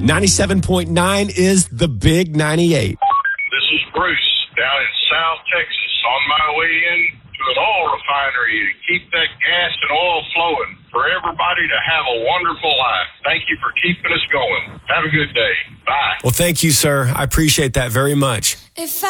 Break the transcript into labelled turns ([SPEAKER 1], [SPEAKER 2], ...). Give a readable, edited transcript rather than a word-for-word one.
[SPEAKER 1] 97.9 is the Big 98.
[SPEAKER 2] This is Bruce down in South Texas on my way in to an oil refinery to keep that gas and oil flowing for everybody to have a wonderful life. Thank you for keeping us going. Have a good day. Bye.
[SPEAKER 1] Well, thank you, sir. I appreciate that very much.
[SPEAKER 3] If